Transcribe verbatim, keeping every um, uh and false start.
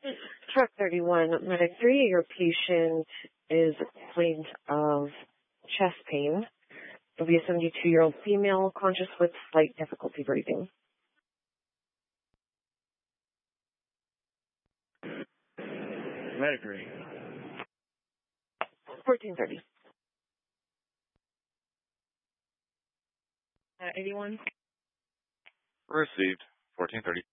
Truck thirty-one, Medic three, your patient is complained of chest pain. It'll be a seventy-two-year-old female, conscious with slight difficulty breathing. Medic three. fourteen thirty. Uh, eighty-one. Received. fourteen thirty.